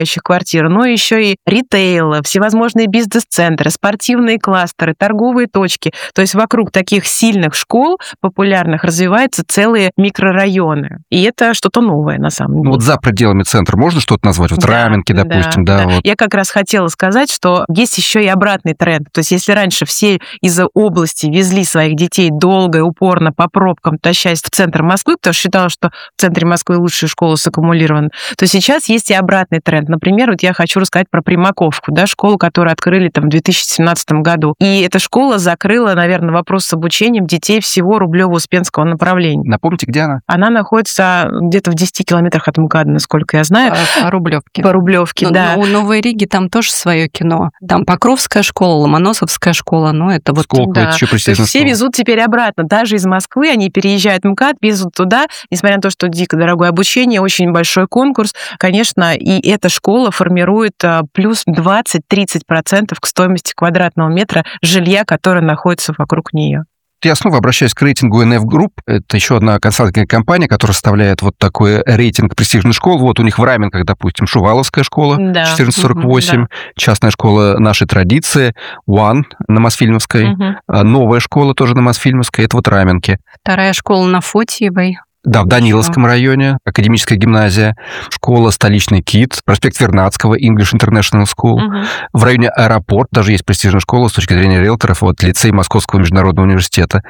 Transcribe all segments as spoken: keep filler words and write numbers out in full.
квартир, но еще и ритейл, всевозможные бизнес-центры, спортивные кластеры, торговые точки. То есть вокруг таких сильных школ популярных развиваются целые микрорайоны. И это что-то новое, на самом деле. Ну, вот за пределами центра можно что-то назвать? Вот да, Раменки, допустим, да. да, да да. вот. Я как раз хотела сказать, что есть еще и обратный тренд. То есть если раньше все из-за области везли своих детей долго и упорно по пробкам, тащась в центр Москвы, потому что считала, что в центре Москвы лучшие школы саккумулированы, то сейчас есть и обратный тренд. Например, вот я хочу рассказать про Примаковку, да, школу, которую открыли там в две тысячи семнадцатом году. И эта школа закрыла, наверное, вопрос с обучением детей всего Рублево-Успенского направления. Напомните, где она? Она находится где-то в десяти километрах от МКАДа, насколько я знаю. По, по Рублевке. По Рублевке, но, да. Но у Новой Риги там тоже свое кино. Там Покровская школа, Ломоносовская школа, ну это вот... Сколько да. это еще престижная все школа. везут теперь обратно. Даже из Москвы они переезжают в МКАД, везут туда, несмотря на то, что дико дорогое обучение, очень большой конкурс. Конечно, и эта школа формирует плюс двадцать-тридцать процентов к стоимости квадратного метра жилья, которое находится вокруг нее. Я снова обращаюсь к рейтингу эн эф Group. Это еще одна консалтинговая компания, которая составляет вот такой рейтинг престижных школ. Вот у них в Раменках, допустим, Шуваловская школа, да. четырнадцать сорок восемь, да. Частная школа «Наши традиции», One на Мосфильмовской, угу. Новая школа тоже на Мосфильмовской, это вот Раменки. Вторая школа на Фотиевой. Да, в Даниловском районе, академическая гимназия, школа «Столичный кит», проспект Вернадского, English International School. Угу. В районе аэропорт даже есть престижная школа с точки зрения риэлторов, вот лицей Московского международного университета.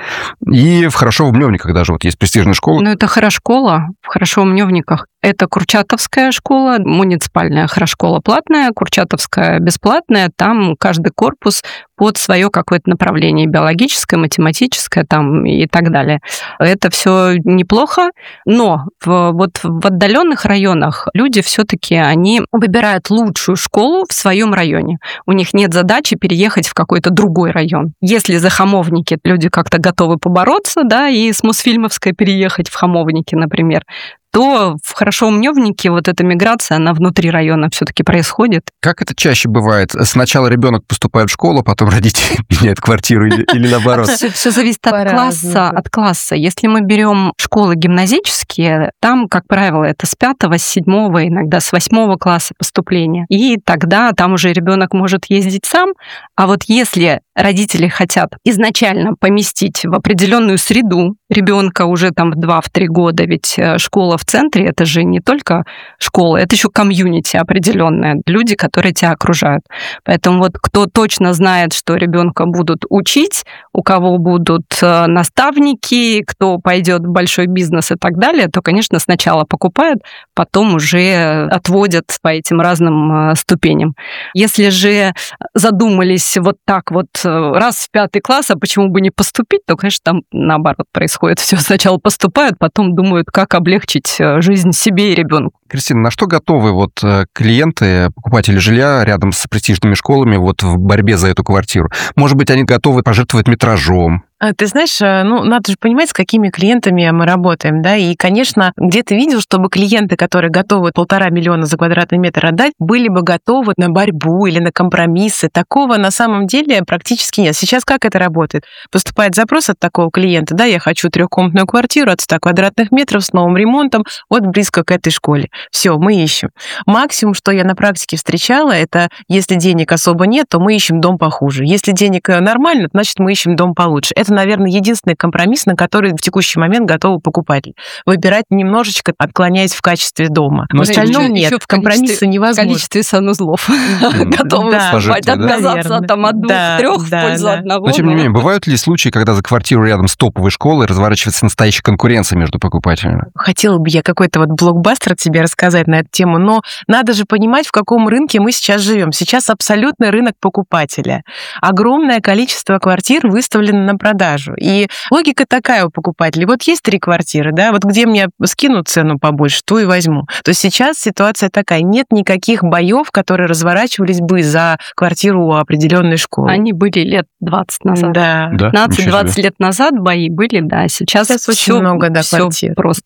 И в Хорошово-Мневниках даже вот есть престижная школа. Ну, это Хорошкола в Хорошово-Мневниках. Это Курчатовская школа, муниципальная Хорошкола платная, Курчатовская бесплатная. Там каждый корпус под свое какое-то направление, биологическое, математическое там и так далее. Это все неплохо, но в, вот в отдаленных районах люди все-таки они выбирают лучшую школу в своем районе. У них нет задачи переехать в какой-то другой район. Если за Хамовники люди как-то готовы побороться, да, и с Мосфильмовской переехать в Хамовники, например, то в Хорошово-Мневнике вот эта миграция, она внутри района все-таки происходит. Как это чаще бывает? Сначала ребенок поступает в школу, потом родители меняют квартиру или, или наоборот? Все, все зависит от класса, от класса. Если мы берем школы гимназические, там, как правило, это с пятого, с седьмого, иногда с восьмого класса поступления. И тогда там уже ребенок может ездить сам. А вот если родители хотят изначально поместить в определенную среду ребенка уже там в два-три года, ведь школа в центре, это же не только школа, это еще комьюнити определенное, люди, которые тебя окружают. Поэтому вот кто точно знает, что ребенка будут учить, у кого будут наставники, кто пойдет в большой бизнес и так далее, то, конечно, сначала покупают, потом уже отводят по этим разным ступеням. Если же задумались вот так вот раз в пятый класс, а почему бы не поступить, то, конечно, там наоборот происходит. Все сначала поступают, потом думают, как облегчить жизнь себе и ребенку. Кристина, на что готовы вот клиенты, покупатели жилья рядом с престижными школами вот в борьбе за эту квартиру? Может быть, они готовы пожертвовать метражом? Ты знаешь, ну, надо же понимать, с какими клиентами мы работаем, да, и, конечно, где ты видел, чтобы клиенты, которые готовы полтора миллиона за квадратный метр отдать, были бы готовы на борьбу или на компромиссы. Такого на самом деле практически нет. Сейчас как это работает? Поступает запрос от такого клиента, да, я хочу трехкомнатную квартиру от ста квадратных метров с новым ремонтом, вот близко к этой школе. Все, мы ищем. Максимум, что я на практике встречала, это если денег особо нет, то мы ищем дом похуже. Если денег нормально, значит, мы ищем дом получше. Это, наверное, единственный компромисс, на который в текущий момент готовы покупатель. Выбирать немножечко, отклоняясь в качестве дома. Но в остальном нет, компромисса невозможно. В количестве санузлов. Готовы отказаться там от двух-трех в пользу одного. Но, тем не менее, бывают ли случаи, когда за квартиру рядом с топовой школой разворачивается настоящая конкуренция между покупателями? Хотела бы я какой-то вот блокбастер тебе рассказать на эту тему, но надо же понимать, в каком рынке мы сейчас живем. Сейчас абсолютный рынок покупателя. Огромное количество квартир выставлено на продажу. И логика такая у покупателей. Вот есть три квартиры, да, вот где мне скинут цену побольше, ту и возьму. То есть сейчас ситуация такая. Нет никаких боев, которые разворачивались бы за квартиру у определенной школы. Они были лет двадцать назад. Да. пятнадцать-двадцать лет назад бои были, да. Сейчас, сейчас все, очень много, да, все квартир. Просто.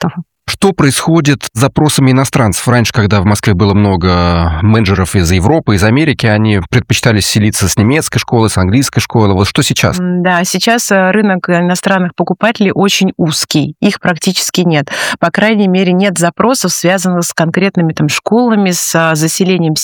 Что происходит с запросами иностранцев? Раньше, когда в Москве было много менеджеров из Европы, из Америки, они предпочитали селиться с немецкой школы, с английской школы. Вот что сейчас? Да, сейчас рынок иностранных покупателей очень узкий. Их практически нет. По крайней мере, нет запросов, связанных с конкретными там школами, с заселением